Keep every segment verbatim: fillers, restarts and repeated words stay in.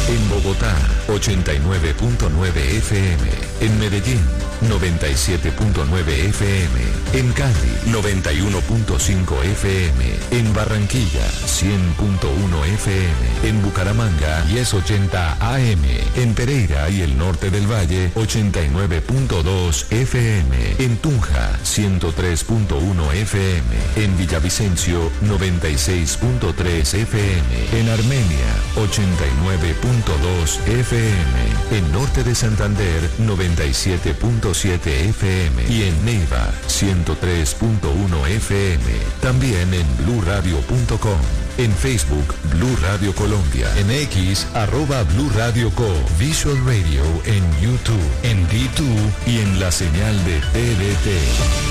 En Bogotá, ochenta y nueve punto nueve F M. En Medellín, noventa y siete punto nueve F M. En Cali, noventa y uno punto cinco F M. En Barranquilla, cien punto uno F M. En Bucaramanga, diez ochenta A M. En Pereira y el norte del Valle, ochenta y nueve punto dos F M. En Tunja, ciento tres punto uno F M. En Villavicencio, noventa y seis punto tres F M. En Armenia, ochenta y nueve punto dos F M. En Norte de Santander, noventa y siete punto siete F M. Y en Neiva, ciento tres punto uno F M. También en blue radio punto com. En Facebook, Blue Radio Colombia. En X, arroba Blue Radio Co. Visual Radio en YouTube, en D dos y en la señal de T D T.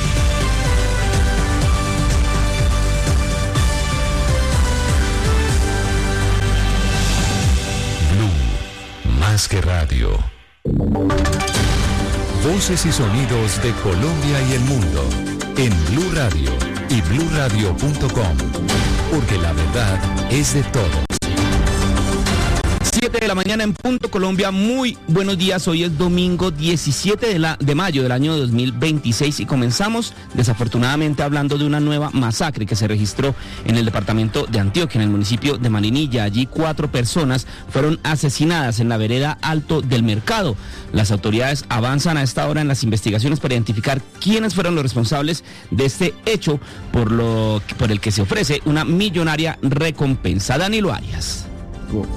Blue, más que radio. Voces y sonidos de Colombia y el mundo. En Blue Radio y blue radio punto com. Porque la verdad es de todos. siete de la mañana en punto Colombia, muy buenos días, hoy es domingo diecisiete de, la, de mayo del año dos mil veintiséis y comenzamos desafortunadamente hablando de una nueva masacre que se registró en el departamento de Antioquia, en el municipio de Marinilla. Allí cuatro personas fueron asesinadas en la vereda Alto del Mercado. Las autoridades avanzan a esta hora en las investigaciones para identificar quiénes fueron los responsables de este hecho, por, lo, por el que se ofrece una millonaria recompensa. Danilo Arias. Wow.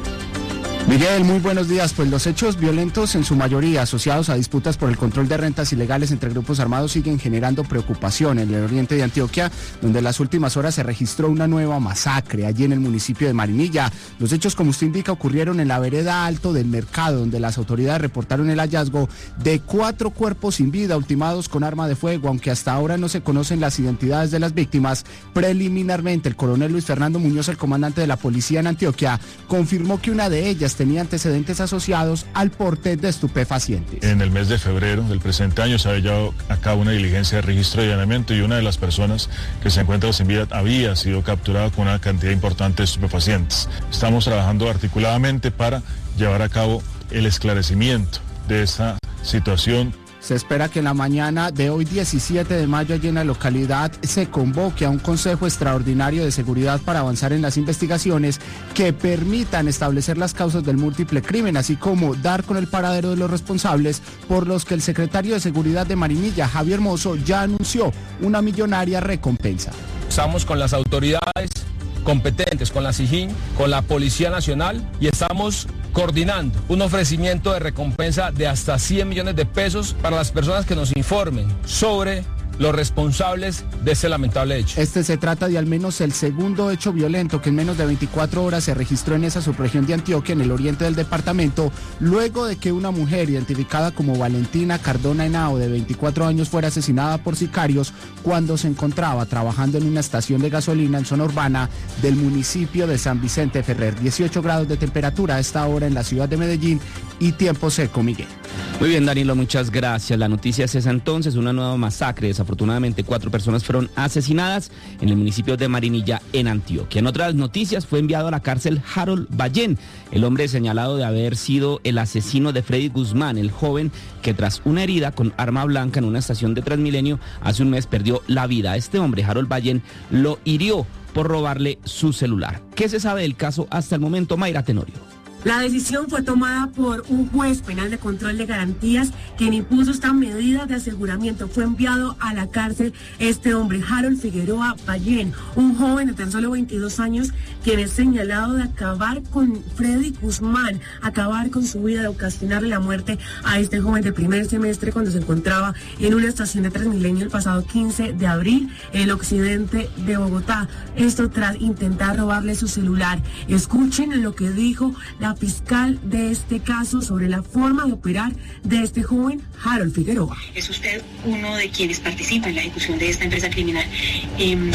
Miguel, muy buenos días. Pues los hechos violentos, en su mayoría asociados a disputas por el control de rentas ilegales entre grupos armados, siguen generando preocupación en el oriente de Antioquia, donde en las últimas horas se registró una nueva masacre allí en el municipio de Marinilla. Los hechos, como usted indica, ocurrieron en la vereda Alto del Mercado, donde las autoridades reportaron el hallazgo de cuatro cuerpos sin vida ultimados con arma de fuego, aunque hasta ahora no se conocen las identidades de las víctimas. Preliminarmente, el coronel Luis Fernando Muñoz, el comandante de la policía en Antioquia, confirmó que una de ellas tenía antecedentes asociados al porte de estupefacientes. En el mes de febrero del presente año se había llevado a cabo una diligencia de registro y allanamiento y una de las personas que se encuentra sin vida había sido capturada con una cantidad importante de estupefacientes. Estamos trabajando articuladamente para llevar a cabo el esclarecimiento de esta situación. Se espera que en la mañana de hoy, diecisiete de mayo, allí en la localidad se convoque a un consejo extraordinario de seguridad para avanzar en las investigaciones que permitan establecer las causas del múltiple crimen, así como dar con el paradero de los responsables, por los que el secretario de Seguridad de Marinilla, Javier Mozo, ya anunció una millonaria recompensa. Estamos con las autoridades competentes, con la SIJIN, con la Policía Nacional, y estamos coordinando un ofrecimiento de recompensa de hasta cien millones de pesos para las personas que nos informen sobre los responsables de este lamentable hecho. Este se trata de al menos el segundo hecho violento que en menos de veinticuatro horas se registró en esa subregión de Antioquia, en el oriente del departamento, luego de que una mujer identificada como Valentina Cardona Henao, de veinticuatro años, fuera asesinada por sicarios cuando se encontraba trabajando en una estación de gasolina en zona urbana del municipio de San Vicente Ferrer. dieciocho grados de temperatura a esta hora en la ciudad de Medellín y tiempo seco, Miguel. Muy bien, Danilo, muchas gracias. La noticia es esa entonces, una nueva masacre. Desafortunadamente, cuatro personas fueron asesinadas en el municipio de Marinilla, en Antioquia. En otras noticias, fue enviado a la cárcel Harold Ballén, el hombre señalado de haber sido el asesino de Freddy Guzmán, el joven que tras una herida con arma blanca en una estación de Transmilenio hace un mes perdió la vida. Este hombre, Harold Ballén, lo hirió por robarle su celular. ¿Qué se sabe del caso hasta el momento, Mayra Tenorio? La decisión fue tomada por un juez penal de control de garantías, quien impuso esta medida de aseguramiento. Fue enviado a la cárcel este hombre, Harold Figueroa Ballén, un joven de tan solo veintidós años, quien es señalado de acabar con Freddy Guzmán, acabar con su vida, de ocasionarle la muerte a este joven de primer semestre cuando se encontraba en una estación de Transmilenio el pasado quince de abril en el occidente de Bogotá. Esto tras intentar robarle su celular. Escuchen lo que dijo la fiscal de este caso sobre la forma de operar de este joven Harold Figueroa. Es usted uno de quienes participa en la ejecución de esta empresa criminal, eh,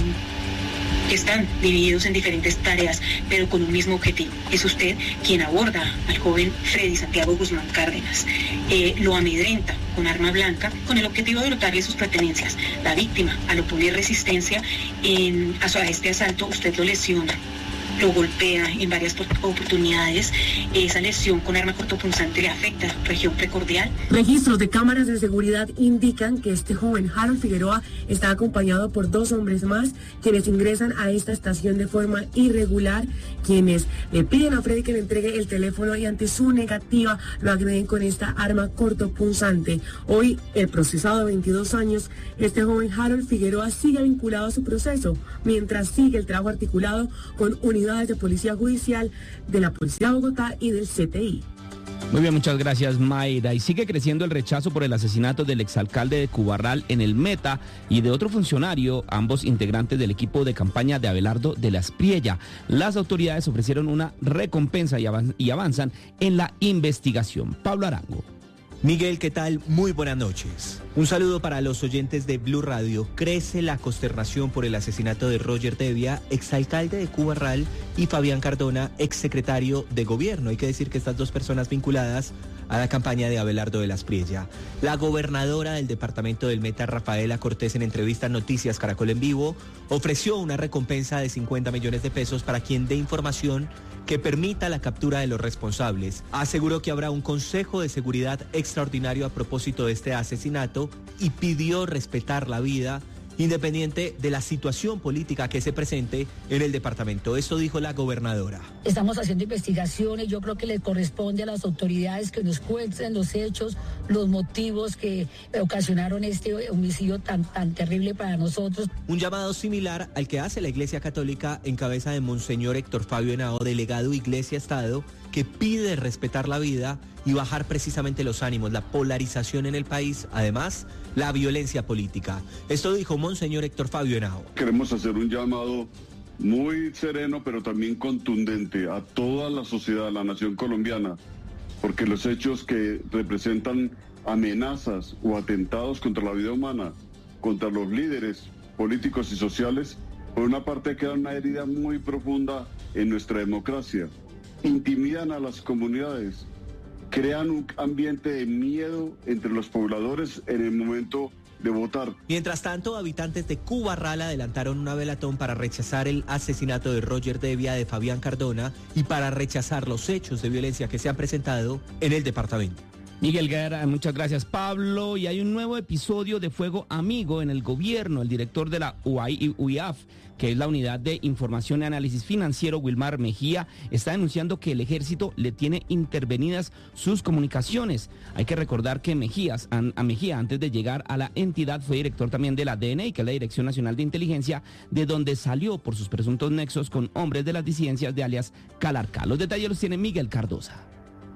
que están divididos en diferentes tareas, pero con un mismo objetivo. Es usted quien aborda al joven Freddy Santiago Guzmán Cárdenas, eh, lo amedrenta con arma blanca con el objetivo de hurtarle sus pertenencias. La víctima, al oponer resistencia en, a este asalto, usted lo lesiona lo golpea en varias oportunidades. Esa lesión con arma cortopunzante le afecta región precordial. Registros de cámaras de seguridad indican que este joven Harold Figueroa está acompañado por dos hombres más, quienes ingresan a esta estación de forma irregular, quienes le piden a Freddy que le entregue el teléfono y ante su negativa lo agreden con esta arma cortopunzante. Hoy el procesado de veintidós años, este joven Harold Figueroa, sigue vinculado a su proceso, mientras sigue el trabajo articulado con unidades de policía judicial, de la Policía de Bogotá y del C T I. Muy bien, muchas gracias, Mayra. Y sigue creciendo el rechazo por el asesinato del exalcalde de Cubarral en el Meta y de otro funcionario, ambos integrantes del equipo de campaña de Abelardo de la Espriella. Las autoridades ofrecieron una recompensa y, avanz- y avanzan en la investigación. Pablo Arango. Miguel, ¿qué tal? Muy buenas noches. Un saludo para los oyentes de Blue Radio. Crece la consternación por el asesinato de Roger Devia, exalcalde de Cubarral, y Fabián Cardona, exsecretario de gobierno. Hay que decir que estas dos personas vinculadas a la campaña de Abelardo de la Espriella. La gobernadora del departamento del Meta, Rafaela Cortés, en entrevista a Noticias Caracol en Vivo, ofreció una recompensa de cincuenta millones de pesos para quien dé información que permita la captura de los responsables. Aseguró que habrá un consejo de seguridad extraordinario a propósito de este asesinato y pidió respetar la vida independiente de la situación política que se presente en el departamento. Eso dijo la gobernadora. Estamos haciendo investigaciones, yo creo que le corresponde a las autoridades que nos cuenten los hechos, los motivos que ocasionaron este homicidio tan, tan terrible para nosotros. Un llamado similar al que hace la Iglesia Católica en cabeza de Monseñor Héctor Fabio Henao, delegado Iglesia-Estado, que pide respetar la vida y bajar precisamente los ánimos, la polarización en el país, además, la violencia política. Esto dijo Monseñor Héctor Fabio Henao. Queremos hacer un llamado muy sereno, pero también contundente a toda la sociedad, a la nación colombiana, porque los hechos que representan amenazas o atentados contra la vida humana, contra los líderes políticos y sociales, por una parte queda una herida muy profunda en nuestra democracia. Intimidan a las comunidades, crean un ambiente de miedo entre los pobladores en el momento de votar. Mientras tanto, habitantes de Cubarral adelantaron una velatón para rechazar el asesinato de Roger Devia, de Fabián Cardona, y para rechazar los hechos de violencia que se han presentado en el departamento. Miguel Guerra, muchas gracias, Pablo. Y hay un nuevo episodio de Fuego Amigo en el gobierno. El director de la U I A F, que es la Unidad de Información y Análisis Financiero, Wilmar Mejía, está denunciando que el ejército le tiene intervenidas sus comunicaciones. Hay que recordar que Mejías, a Mejía, antes de llegar a la entidad, fue director también de la D N I, que es la Dirección Nacional de Inteligencia, de donde salió por sus presuntos nexos con hombres de las disidencias de alias Calarcá. Los detalles los tiene Miguel Cardosa.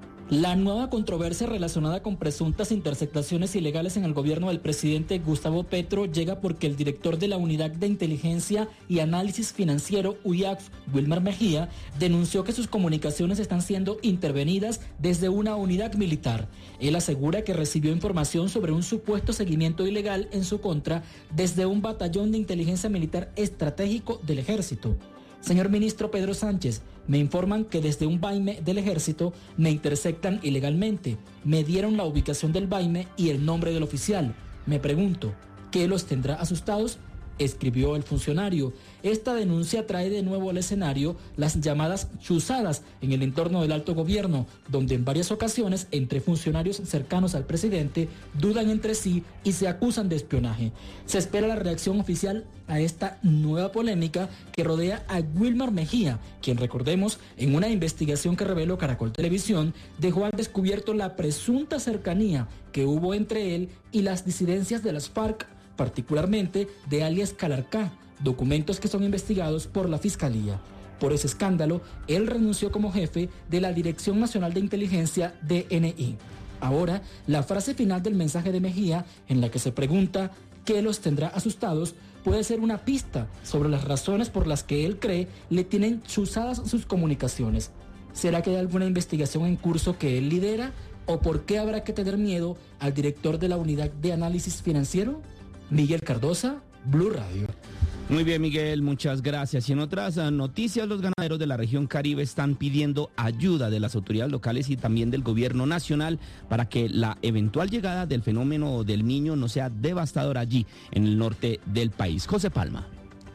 La nueva controversia relacionada con presuntas interceptaciones ilegales en el gobierno del presidente Gustavo Petro llega porque el director de la Unidad de Inteligencia y Análisis Financiero, U I A F, Wilmar Mejía, denunció que sus comunicaciones están siendo intervenidas desde una unidad militar. Él asegura que recibió información sobre un supuesto seguimiento ilegal en su contra desde un batallón de inteligencia militar estratégico del ejército. Señor ministro Pedro Sánchez, me informan que desde un vaime del ejército me interceptan ilegalmente. Me dieron la ubicación del vaime y el nombre del oficial. Me pregunto, ¿qué los tendrá asustados?, escribió el funcionario. Esta denuncia trae de nuevo al escenario las llamadas chuzadas en el entorno del alto gobierno, donde en varias ocasiones entre funcionarios cercanos al presidente dudan entre sí y se acusan de espionaje. Se espera la reacción oficial a esta nueva polémica que rodea a Wilmar Mejía, quien, recordemos, en una investigación que reveló Caracol Televisión, dejó al descubierto la presunta cercanía que hubo entre él y las disidencias de las FARC, particularmente de alias Calarcá, documentos que son investigados por la Fiscalía. Por ese escándalo, él renunció como jefe de la Dirección Nacional de Inteligencia, D N I. Ahora, la frase final del mensaje de Mejía, en la que se pregunta ¿qué los tendrá asustados?, puede ser una pista sobre las razones por las que él cree le tienen chuzadas sus comunicaciones. ¿Será que hay alguna investigación en curso que él lidera? ¿O por qué habrá que tener miedo al director de la Unidad de Análisis Financiero? Miguel Cardosa, Blue Radio. Muy bien, Miguel, muchas gracias. Y en otras noticias, los ganaderos de la región Caribe están pidiendo ayuda de las autoridades locales y también del gobierno nacional para que la eventual llegada del fenómeno del Niño no sea devastadora allí, en el norte del país. José Palma.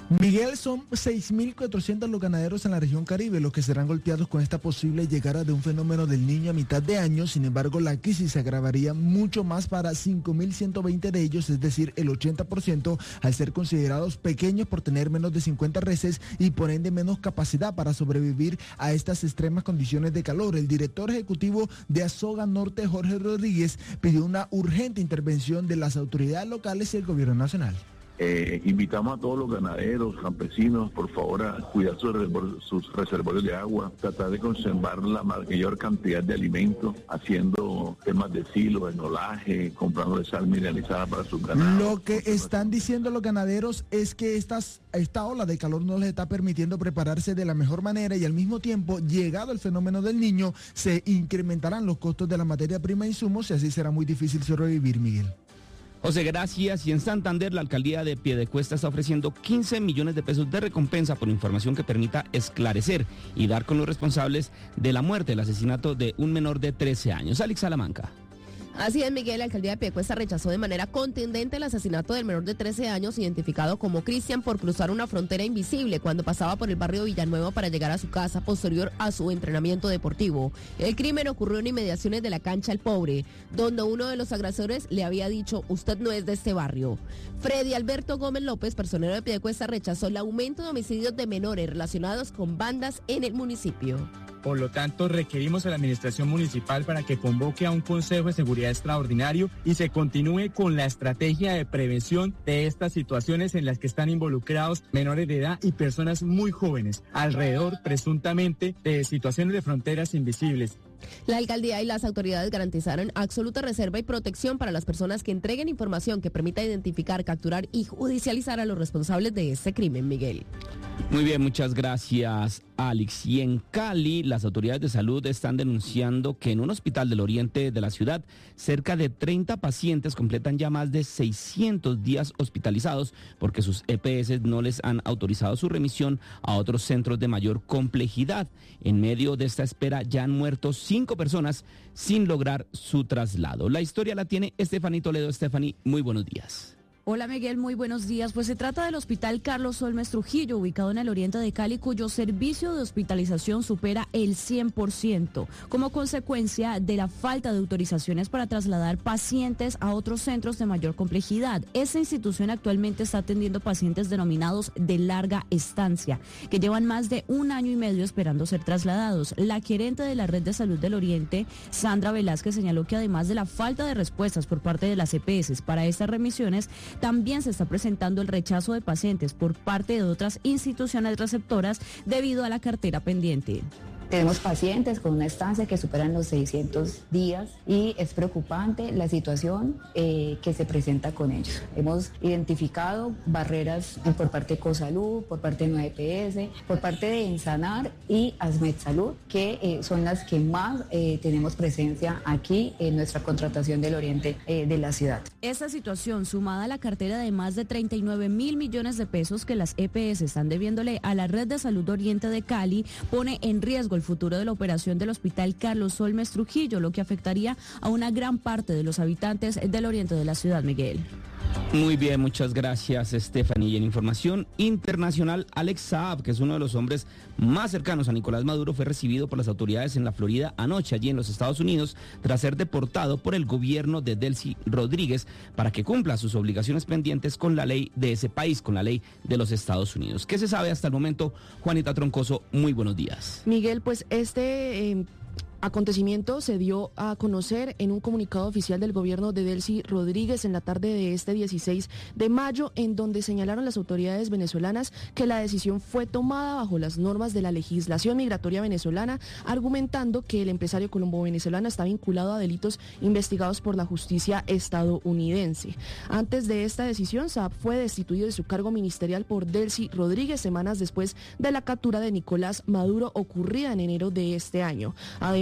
Miguel, son seis mil cuatrocientos los ganaderos en la región Caribe los que serán golpeados con esta posible llegada de un fenómeno del Niño a mitad de año. Sin embargo, la crisis se agravaría mucho más para cinco mil ciento veinte de ellos, es decir, el ochenta por ciento, al ser considerados pequeños por tener menos de cincuenta reses y por ende menos capacidad para sobrevivir a estas extremas condiciones de calor. El director ejecutivo de Asoga Norte, Jorge Rodríguez, pidió una urgente intervención de las autoridades locales y el gobierno nacional. Eh, invitamos a todos los ganaderos, campesinos, por favor, a cuidar sus, reservor, sus reservorios de agua, tratar de conservar la mayor cantidad de alimentos, haciendo temas de silo, enolaje, comprando sal mineralizada para sus ganados. Lo que están diciendo los ganaderos es que estas, esta ola de calor no les está permitiendo prepararse de la mejor manera y al mismo tiempo, llegado el fenómeno del Niño, se incrementarán los costos de la materia prima e insumos y así será muy difícil sobrevivir, Miguel. José, gracias. Y en Santander, la alcaldía de Piedecuesta está ofreciendo quince millones de pesos de recompensa por información que permita esclarecer y dar con los responsables de la muerte, el asesinato de un menor de trece años. Alex Salamanca. Así es, Miguel, la alcaldía de Piedecuesta rechazó de manera contundente el asesinato del menor de trece años identificado como Cristian por cruzar una frontera invisible cuando pasaba por el barrio Villanueva para llegar a su casa posterior a su entrenamiento deportivo. El crimen ocurrió en inmediaciones de la cancha El Pobre, donde uno de los agresores le había dicho, usted no es de este barrio. Freddy Alberto Gómez López, personero de Piedecuesta, rechazó el aumento de homicidios de menores relacionados con bandas en el municipio. Por lo tanto, requerimos a la administración municipal para que convoque a un Consejo de Seguridad extraordinario y se continúe con la estrategia de prevención de estas situaciones en las que están involucrados menores de edad y personas muy jóvenes, alrededor presuntamente de situaciones de fronteras invisibles. La alcaldía y las autoridades garantizaron absoluta reserva y protección para las personas que entreguen información que permita identificar, capturar y judicializar a los responsables de este crimen, Miguel. Muy bien, muchas gracias, Alex. Y en Cali, las autoridades de salud están denunciando que en un hospital del oriente de la ciudad, cerca de treinta pacientes completan ya más de seiscientos días hospitalizados porque sus E P S no les han autorizado su remisión a otros centros de mayor complejidad. En medio de esta espera ya han muerto cinco personas sin lograr su traslado. La historia la tiene Estefanía Toledo. Estefanía, muy buenos días. Hola Miguel, muy buenos días. Pues se trata del Hospital Carlos Olmes Trujillo, ubicado en el oriente de Cali, cuyo servicio de hospitalización supera el cien por ciento, como consecuencia de la falta de autorizaciones para trasladar pacientes a otros centros de mayor complejidad. Esta institución actualmente está atendiendo pacientes denominados de larga estancia, que llevan más de un año y medio esperando ser trasladados. La gerente de la Red de Salud del Oriente, Sandra Velázquez, señaló que además de la falta de respuestas por parte de las E P S para estas remisiones, también se está presentando el rechazo de pacientes por parte de otras instituciones receptoras debido a la cartera pendiente. Tenemos pacientes con una estancia que superan los seiscientos días y es preocupante la situación eh, que se presenta con ellos. Hemos identificado barreras por parte de Cosalud, por parte de nueve E P S, por parte de Ensanar y Asmed Salud, que eh, son las que más eh, tenemos presencia aquí en nuestra contratación del oriente eh, de la ciudad. Esta situación, sumada a la cartera de más de treinta y nueve mil millones de pesos que las E P S están debiéndole a la Red de Salud Oriente de Cali, pone en riesgo el futuro de la operación del Hospital Carlos Olmes Trujillo, lo que afectaría a una gran parte de los habitantes del oriente de la ciudad, Miguel. Muy bien, muchas gracias, Stephanie. Y en información internacional, Alex Saab, que es uno de los hombres más cercanos a Nicolás Maduro, fue recibido por las autoridades en la Florida anoche, allí en los Estados Unidos, tras ser deportado por el gobierno de Delcy Rodríguez para que cumpla sus obligaciones pendientes con la ley de ese país, con la ley de los Estados Unidos. ¿Qué se sabe hasta el momento? Juanita Troncoso, muy buenos días. Miguel, pues este... Eh... acontecimiento se dio a conocer en un comunicado oficial del gobierno de Delcy Rodríguez en la tarde de este dieciséis de mayo, en donde señalaron las autoridades venezolanas que la decisión fue tomada bajo las normas de la legislación migratoria venezolana, argumentando que el empresario colombo-venezolano está vinculado a delitos investigados por la justicia estadounidense. Antes de esta decisión, Saab fue destituido de su cargo ministerial por Delcy Rodríguez semanas después de la captura de Nicolás Maduro ocurrida en enero de este año. Además,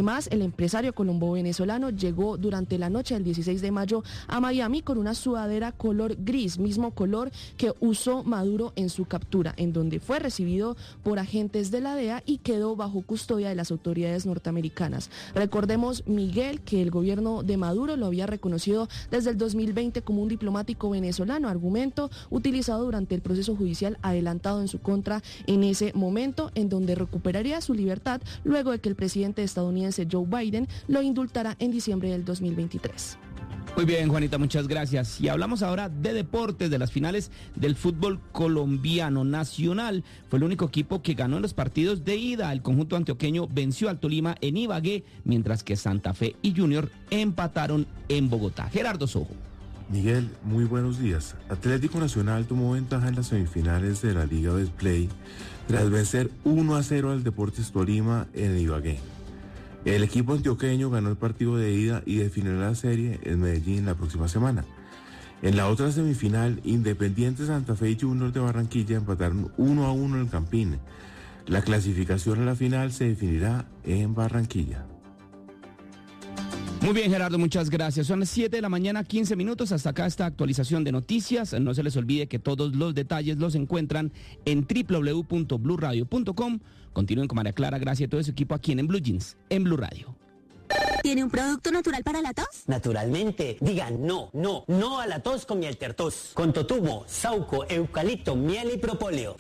Además, el empresario colombo-venezolano llegó durante la noche del dieciséis de mayo a Miami con una sudadera color gris, mismo color que usó Maduro en su captura, en donde fue recibido por agentes de la D E A y quedó bajo custodia de las autoridades norteamericanas. Recordemos, Miguel, que el gobierno de Maduro lo había reconocido desde el dos mil veinte como un diplomático venezolano, argumento utilizado durante el proceso judicial adelantado en su contra en ese momento, en donde recuperaría su libertad luego de que el presidente estadounidense Joe Biden lo indultara en diciembre del dos mil veintitrés. Muy bien, Juanita, muchas gracias. Y hablamos ahora de deportes, de las finales del fútbol colombiano. Nacional fue el único equipo que ganó en los partidos de ida. El conjunto antioqueño venció al Tolima en Ibagué, mientras que Santa Fe y Junior empataron en Bogotá. Gerardo Sojo. Miguel, muy buenos días. Atlético Nacional tomó ventaja en las semifinales de la Liga Betplay tras vencer uno a cero al Deportes Tolima en Ibagué. El equipo antioqueño ganó el partido de ida y definirá la serie en Medellín la próxima semana. En la otra semifinal, Independiente Santa Fe y Junior de Barranquilla empataron uno a uno en el Campín. La clasificación a la final se definirá en Barranquilla. Muy bien, Gerardo, muchas gracias. Son las siete de la mañana, quince minutos. Hasta acá esta actualización de noticias. No se les olvide que todos los detalles los encuentran en doble u doble u doble u punto blue radio punto com. Continúen con María Clara, Gracia y todo su equipo aquí en, en Blue Jeans, en Blue Radio. ¿Tiene un producto natural para la tos? Naturalmente. Diga no, no, no a la tos con Miel Tertos. Con totumo, sauco, eucalipto, miel y propóleo.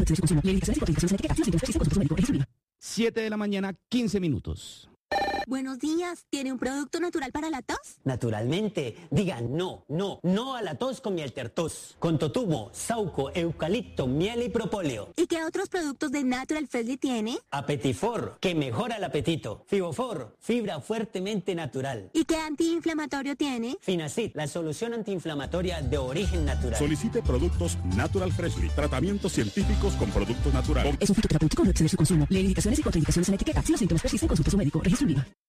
siete de la mañana, quince minutos. Buenos días, ¿tiene un producto natural para la tos? Naturalmente. Diga no, no, no a la tos con Miel Tertos. Con totumo, sauco, eucalipto, miel y propóleo. ¿Y qué otros productos de Natural Freshly tiene? Apetifor, que mejora el apetito. Fibofor, fibra fuertemente natural. ¿Y qué antiinflamatorio tiene? Finacid, la solución antiinflamatoria de origen natural. Solicite productos Natural Freshly, tratamientos científicos con productos naturales. Es un fitoterapéutico, no exceder su consumo. Lee indicaciones y contraindicaciones en etiqueta. Si los síntomas persisten, consulte a su médico. Registro INVIMA.